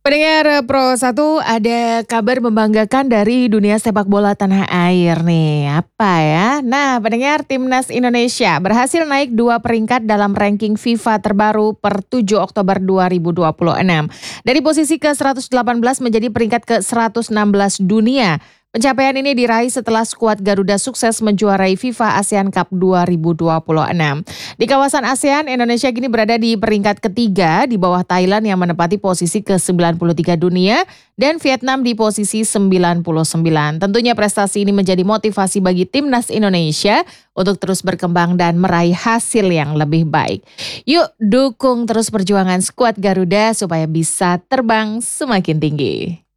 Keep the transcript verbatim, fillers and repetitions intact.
Pendengar Pro satu, ada kabar membanggakan dari dunia sepak bola tanah air nih. Apa ya? Nah, pendengar, Timnas Indonesia berhasil naik dua peringkat dalam ranking FIFA terbaru per tujuh Oktober dua ribu dua puluh enam. Dari posisi ke seratus delapan belas menjadi peringkat ke seratus enam belas dunia. Pencapaian ini diraih setelah skuad Garuda sukses menjuarai FIFA ASEAN Cup dua ribu dua puluh enam. Di kawasan ASEAN, Indonesia kini berada di peringkat ketiga di bawah Thailand yang menempati posisi ke sembilan puluh tiga dunia dan Vietnam di posisi sembilan puluh sembilan. Tentunya prestasi ini menjadi motivasi bagi Timnas Indonesia untuk terus berkembang dan meraih hasil yang lebih baik. Yuk dukung terus perjuangan skuad Garuda supaya bisa terbang semakin tinggi.